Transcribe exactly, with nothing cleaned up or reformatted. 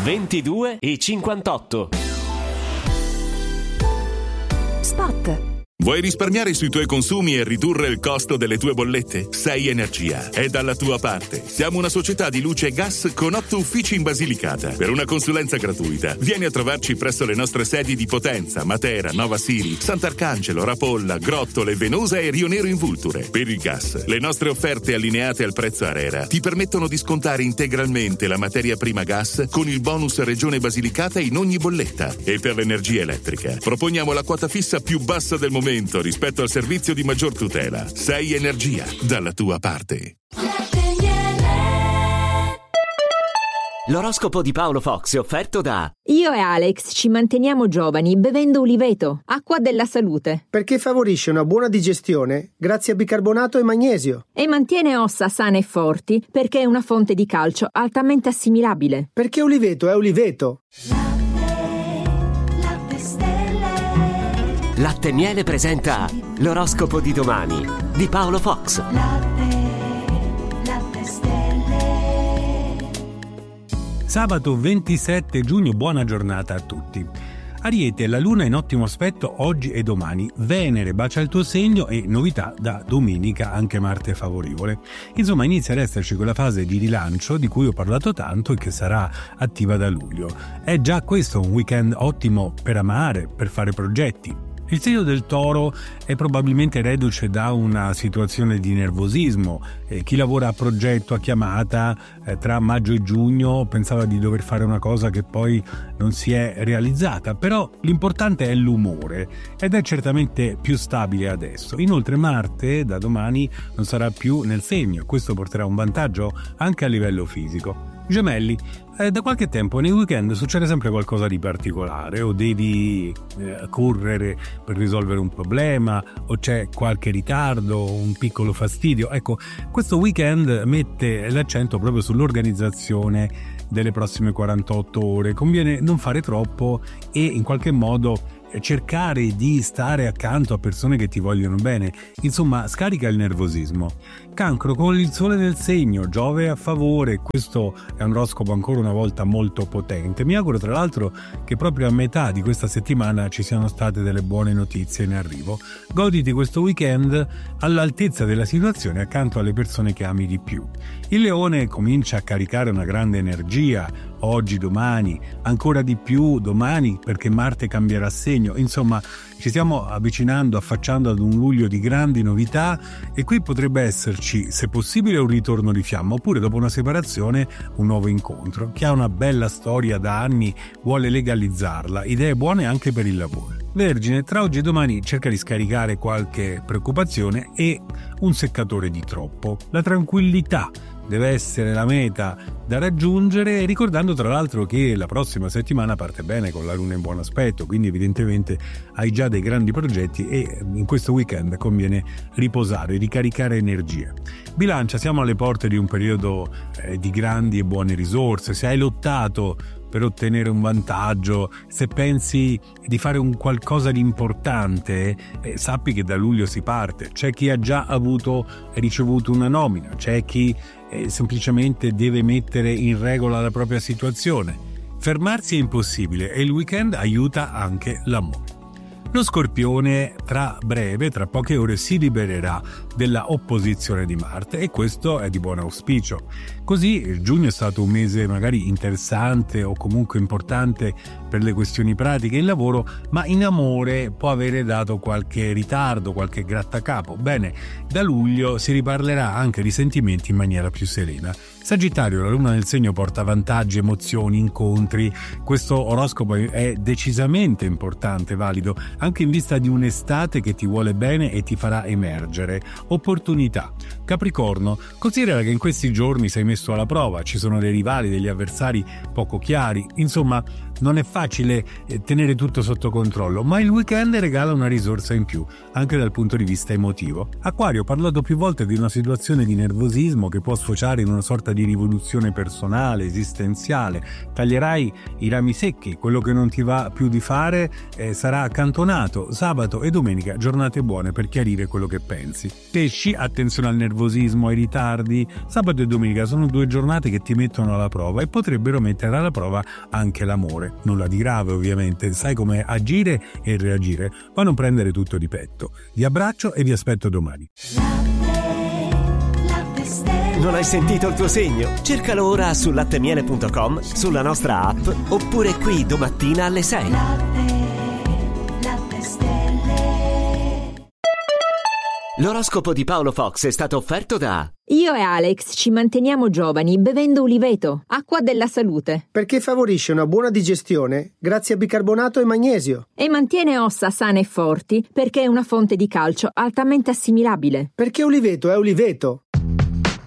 ventidue e cinquantotto. Spot. Vuoi risparmiare sui tuoi consumi e ridurre il costo delle tue bollette? sei Energia è dalla tua parte. Siamo una società di luce e gas con otto uffici in Basilicata. Per una consulenza gratuita, vieni a trovarci presso le nostre sedi di Potenza, Matera, Nova Siri, Sant'Arcangelo, Rapolla, Grottole, Venosa e Rio Nero in Vulture. Per il gas, le nostre offerte allineate al prezzo ARERA ti permettono di scontare integralmente la materia prima gas con il bonus Regione Basilicata in ogni bolletta. E per l'energia elettrica, proponiamo la quota fissa più bassa del momento rispetto al servizio di maggior tutela. sei Energia, dalla tua parte. L'oroscopo di Paolo Fox è offerto da Io e Alex ci manteniamo giovani bevendo Uliveto, acqua della salute. Perché favorisce una buona digestione grazie a bicarbonato e magnesio. E mantiene ossa sane e forti perché è una fonte di calcio altamente assimilabile. Perché Uliveto è Uliveto. Latte e Miele presenta l'oroscopo di domani di Paolo Fox. Latte, latte stelle. Sabato ventisette giugno, buona giornata a tutti. Ariete, la luna in ottimo aspetto oggi e domani. Venere bacia il tuo segno e novità da domenica, anche Marte favorevole. Insomma, inizia ad esserci quella fase di rilancio di cui ho parlato tanto e che sarà attiva da luglio. È già questo un weekend ottimo per amare, per fare progetti. Il segno del Toro è probabilmente reduce da una situazione di nervosismo. Eh, chi lavora a progetto, a chiamata, eh, tra maggio e giugno pensava di dover fare una cosa che poi non si è realizzata, però l'importante è l'umore ed è certamente più stabile adesso. Inoltre Marte da domani non sarà più nel segno, questo porterà un vantaggio anche a livello fisico. Gemelli, eh, da qualche tempo nei weekend succede sempre qualcosa di particolare, o devi eh, correre per risolvere un problema, o c'è qualche ritardo, un piccolo fastidio. Ecco, questo weekend mette l'accento proprio sull'organizzazione delle prossime quarantotto ore. Conviene non fare troppo e in qualche modo cercare di stare accanto a persone che ti vogliono bene. Insomma, scarica il nervosismo. Cancro, con il sole nel segno, Giove a favore, questo è un oroscopo ancora una volta molto potente. Mi auguro tra l'altro che proprio a metà di questa settimana ci siano state delle buone notizie in arrivo. Goditi questo weekend all'altezza della situazione accanto alle persone che ami di più. Il Leone comincia a caricare una grande energia oggi, domani, ancora di più domani perché Marte cambierà segno. Insomma, ci stiamo avvicinando, affacciando ad un luglio di grandi novità e qui potrebbe esserci, se possibile, un ritorno di fiamma oppure dopo una separazione un nuovo incontro. Chi ha una bella storia da anni vuole legalizzarla, idee buone anche per il lavoro. Vergine, tra oggi e domani cerca di scaricare qualche preoccupazione e un seccatore di troppo. La tranquillità deve essere la meta da raggiungere, ricordando tra l'altro che la prossima settimana parte bene con la luna in buon aspetto, quindi evidentemente hai già dei grandi progetti e in questo weekend conviene riposare, ricaricare energie. Bilancia, siamo alle porte di un periodo eh, di grandi e buone risorse. Se hai lottato per ottenere un vantaggio, se pensi di fare un qualcosa di importante, eh, sappi che da luglio si parte. C'è chi ha già avuto e ricevuto una nomina, c'è chi eh, semplicemente deve mettere in regola la propria situazione. Fermarsi è impossibile e il weekend aiuta anche l'amore. Lo Scorpione tra breve, tra poche ore, si libererà della opposizione di Marte e questo è di buon auspicio. Così giugno è stato un mese magari interessante o comunque importante per le questioni pratiche in lavoro, ma in amore può avere dato qualche ritardo, qualche grattacapo. Bene, da luglio si riparlerà anche di sentimenti in maniera più serena. Sagittario, la luna nel segno porta vantaggi, emozioni, incontri. Questo oroscopo è decisamente importante, valido anche in vista di un'estate che ti vuole bene e ti farà emergere. Opportunità. Capricorno, considera che in questi giorni sei messo alla prova, ci sono dei rivali, degli avversari poco chiari, insomma Non è facile tenere tutto sotto controllo, ma il weekend regala una risorsa in più, anche dal punto di vista emotivo. Acquario, ho parlato più volte di una situazione di nervosismo che può sfociare in una sorta di rivoluzione personale, esistenziale. Taglierai i rami secchi, quello che non ti va più di fare eh, sarà accantonato. Sabato e domenica, giornate buone per chiarire quello che pensi. Pesci, attenzione al nervosismo, ai ritardi. Sabato e domenica sono due giornate che ti mettono alla prova e potrebbero mettere alla prova anche l'amore. Nulla di grave ovviamente, sai come agire e reagire, ma non prendere tutto di petto. Vi abbraccio e vi aspetto domani. Non hai sentito il tuo segno? Cercalo ora su lattemiele punto com, sulla nostra app oppure qui domattina alle sei. L'oroscopo di Paolo Fox è stato offerto da... Io e Alex ci manteniamo giovani bevendo Uliveto, acqua della salute. Perché favorisce una buona digestione grazie a bicarbonato e magnesio. E mantiene ossa sane e forti perché è una fonte di calcio altamente assimilabile. Perché Uliveto è Uliveto.